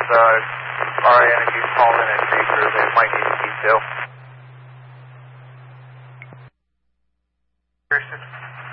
RI Energy's calling in at Baker. They might need a detail. Houston.